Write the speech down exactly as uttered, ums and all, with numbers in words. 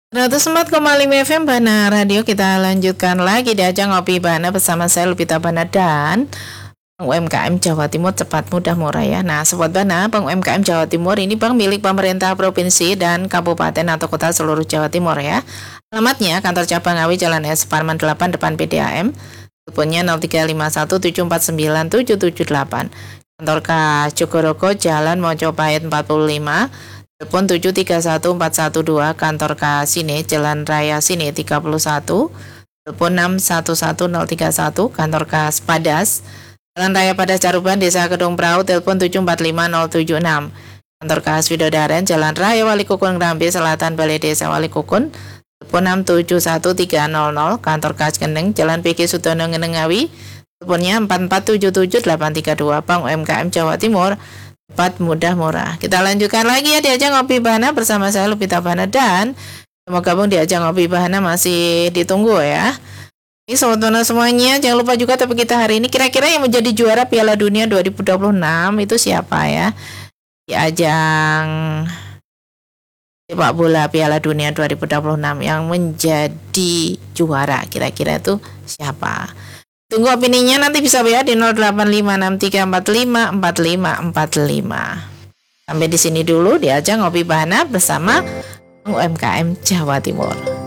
seratus empat koma lima F M Bana Radio, kita lanjutkan lagi di ajang Ngopi Bana bersama saya Lupita Bana dan Bank U M K M Jawa Timur, cepat mudah murah ya. Nah Sobat Bana, Bank U M K M Jawa Timur ini bank milik pemerintah provinsi dan kabupaten atau kota seluruh Jawa Timur ya. Alamatnya kantor cabang Ngawi, Jalan S Parman delapan, depan P D A M. Teleponnya nol tiga lima satu tujuh empat sembilan tujuh tujuh delapan. Kantor Kas Jogoroko, Jalan Mojopahit empat puluh lima. Telepon tujuh tiga satu empat satu dua. Kantor Kas Sine, Jalan Raya Sine tiga puluh satu. Telepon enam satu satu nol tiga satu. Kantor Kas Padas, Jalan Raya Padas Caruban, Desa Kedung Prau. Telepon tujuh empat lima nol tujuh enam. Kantor Kas Widodaren, Jalan Raya Walikukun Grambi Selatan, Balai Desa Walikukun. Telepon enam tujuh satu tiga nol nol. Kantor Kas Kendeng, Jalan P G Sutono Ngenengawi. Teleponnya empat empat tujuh tujuh delapan tiga dua. Bank U M K M Jawa Timur, cepat mudah murah. Kita lanjutkan lagi ya di ajang Ngopi Bahana bersama saya Lupita Bana dan mau gabung di ajang Ngopi Bahana masih ditunggu ya. Ini Sobat Bana semuanya, jangan lupa juga topik kita hari ini, kira-kira yang menjadi juara Piala Dunia dua ribu dua puluh enam itu siapa ya? Di ajang sepak bola Piala Dunia dua ribu dua puluh enam yang menjadi juara, kira-kira itu siapa? Tunggu opininya, nanti bisa W A di nol delapan lima enam tiga empat lima empat lima empat lima. Sampai di sini dulu di ajang Ngopi Bahana bersama Bank U M K M Jawa Timur.